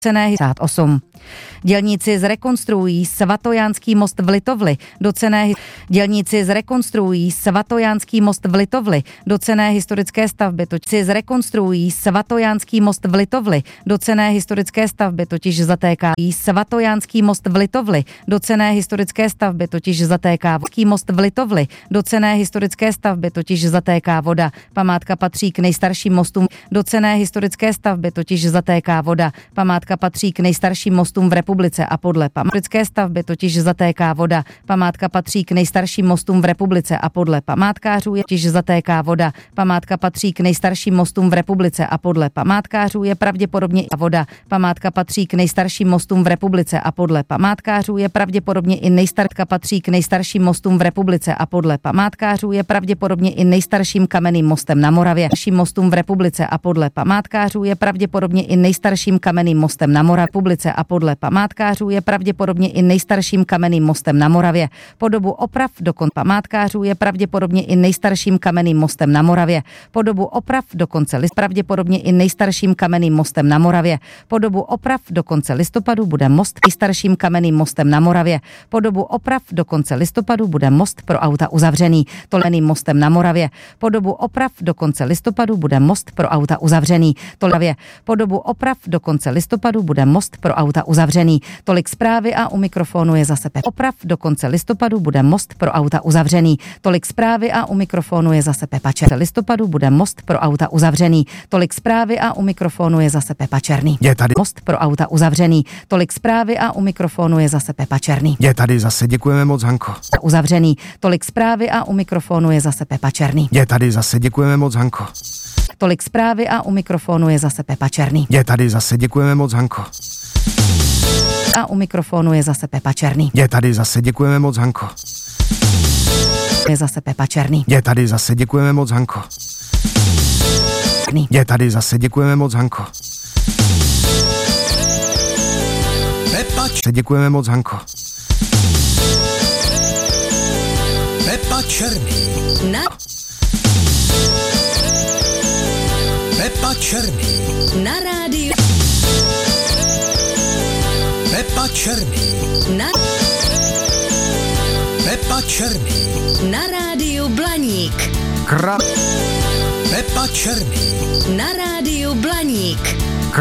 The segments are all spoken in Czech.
Cené 8. Dělníci zrekonstruují Svatojánský most v Litovli. Dělníci zrekonstruují Svatojánský most v Litovli do cenné historické stavby. Zrekonstruují Svatojánský most v Litovli do cenné historické stavby, totiž zatéká Svatojánský most v Litovli do cenné historické stavby, totiž zatéká most v Litovli do cenné historické stavby, totiž zatéká voda. Památka patří k nejstarším mostům do cenné historické stavby, totiž zatéká voda. Památka patří k nejstarším mostům v republice a podle památské stavby totiž zatéká voda. Památka patří k nejstarším mostům v republice a podle památkářů je totiž zatéká voda. Památka patří k nejstarším mostům v republice a podle památkářů je pravděpodobně i voda. Památka patří k nejstarším mostům v republice a podle památkářů je pravděpodobně i nejstarším patří k nejstarším mostům v republice a podle památkářů je pravděpodobně i nejstarším kamenným mostem na Moravě. Nejstarším mostům v republice a podle památkářů je pravděpodobně i nejstarším kamenným mostem na Moravě. Republice a podle památkářů je pravděpodobně i nejstarším kamenným mostem na Moravě. Po dobu oprav dokonce památkářů je pravděpodobně i nejstarším kamenným mostem na Moravě. Po dobu oprav do konce pravděpodobně i nejstarším kamenným mostem na Moravě. Po dobu oprav do konce listopadu bude most nejstarším kamenným mostem na Moravě. Po dobu oprav do konce listopadu bude most pro auta uzavřený. Toleným mostem na Moravě. Po dobu oprav do konce listopadu bude most pro auta uzavřený. Po dobu oprav do konce listopadu bude most pro auta uzavřený. Tolik zprávy a u mikrofonu je zase Pepa. Oprav do konce listopadu bude most pro auta uzavřený. Tolik zprávy a u mikrofonu je zase Pepa Černý. Listopadu bude most pro auta uzavřený. Tolik zprávy a u mikrofonu je zase Pepa Černý. Je tady most pro auta uzavřený. Tolik zprávy a u mikrofonu je zase Pepa Černý. Je tady zase, děkujeme moc, Hanko. Uzavřený. Tolik zprávy a u mikrofonu je zase Pepa Černý. Je tady zase, děkujeme moc, Hanko. Tolik zprávy a u mikrofonu je zase Pepa Černý. Je tady zase, děkujeme moc, Hanko. A u mikrofonu je zase Pepa Černý. Je tady zase, děkujeme moc, Hanko. Je zase Pepa Černý. Je tady zase, děkujeme moc, Hanko. Je tady zase, děkujeme moc, Hanko. Pepa děkujeme moc, Hanko. Pepa Černý. Na Pepa Černý. Na rádiu. Pepa Černý. Na Pepa Černý. Na rádiu Blaník. Pepa Černý. Na rádiu Blaník.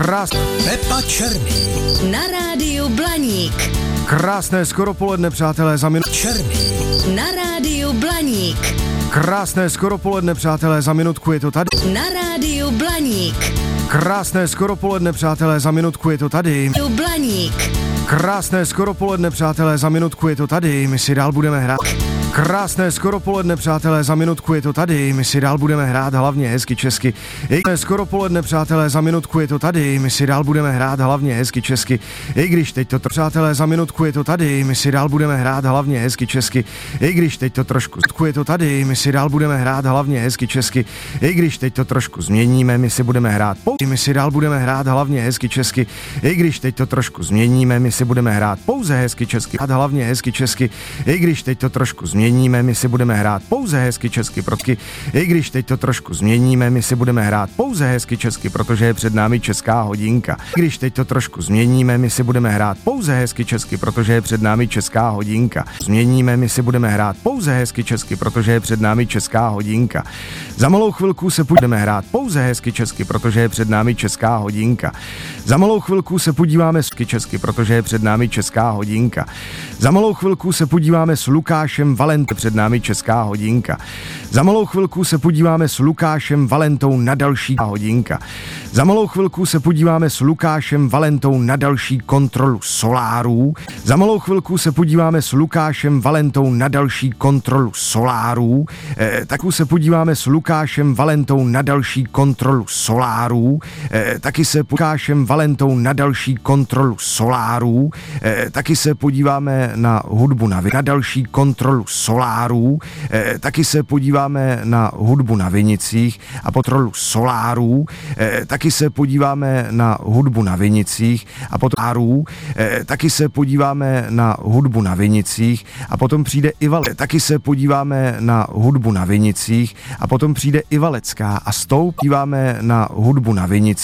Pepa Černý. Na rádiu Blaník. Krásné skoro poledne, přátelé, za minutku. Černý. Na rádiu Blaník. Krásné skoro poledne, přátelé, za minutku je to tady. Na rádiu Blaník. Krásné skoro poledne, přátelé, za minutku je to tady. Blaník. Krásné skoro poledne, přátelé, za minutku je to tady, my si dál budeme hrát. Krásné skoro poledne, přátelé, za minutku je to tady, my si dál budeme hrát hlavně hezky česky. Skoro poledne, přátelé, za minutku je to tady, my si dál budeme hrát hlavně hezky česky. I když teď to přátelé, za minutku je to tady, my si dál budeme hrát hlavně hezky česky. I když teď to trošku je to tady, my si dál budeme hrát hlavně hezky česky. I když teď to trošku změníme, my si budeme hrát my si dál budeme hrát hlavně hezky česky. I když teď to trošku změníme, my si budeme hrát pouze hezky česky. Hlavně hezky česky. I když teď to trošku změníme, my si budeme hrát pouze hezky česky, I když teď to trošku změníme, my si budeme hrát pouze hezky česky, protože je před námi česká hodinka. I když teď to trošku změníme, my si budeme hrát pouze hezky česky, protože je před námi česká hodinka. Změníme, my si budeme hrát pouze hezky česky, protože je před námi česká hodinka. Za malou chvilku se budeme hrát pouze hezky česky, protože je před námi česká hodinka. Za malou chvilku se podíváme česky, protože je před námi česká hodinka. Za malou chvilku se podíváme s Lukášem Valentou, před námi česká hodinka. Za malou chvilku se podíváme s Lukášem Valentou na další hodinka. Za malou chvilku se podíváme s Lukášem Valentou na další kontrolu solárů. Za malou chvilku se podíváme s Lukášem Valentou na další kontrolu solárů. Taky se podíváme s Lukášem Valentou na další kontrolu solárů. Taky se Lukášem Valentou na další kontrolu solárů. Taky se podíváme na hudbu na další kontrolu solárů. Taky se podíváme na hudbu na vinicích a kontrolu solárů. Taky se podíváme na hudbu na vinicích a potom taky se podíváme na hudbu na vinicích a potom přijde taky se podíváme na hudbu na vinicích a potom přijde Ivalecká a s tou podíváme na hudbu na vinicích.